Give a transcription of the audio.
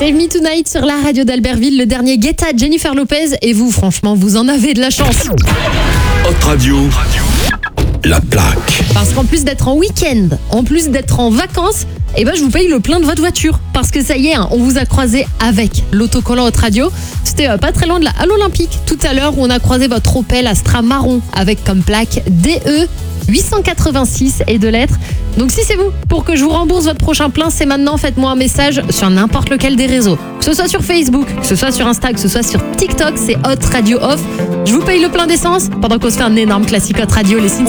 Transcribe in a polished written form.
Save Me Tonight sur la radio d'Albertville, le dernier Guetta, Jennifer Lopez. Et vous, franchement, vous en avez de la chance. Hot Radio, la plaque. Parce qu'en plus d'être en week-end, en plus d'être en vacances, je vous paye le plein de votre voiture. Parce que ça y est, on vous a croisé avec l'autocollant Hot Radio. C'était pas très loin de la Halle Olympique tout à l'heure où on a croisé votre Opel Astra marron avec comme plaque DE 886 et 2 lettres. Donc si c'est vous, pour que je vous rembourse votre prochain plein, c'est maintenant. Faites-moi un message sur n'importe lequel des réseaux. Que ce soit sur Facebook, que ce soit sur Insta, que ce soit sur TikTok, c'est Hot Radio Off. Je vous paye le plein d'essence pendant qu'on se fait un énorme classique Hot Radio, les Sin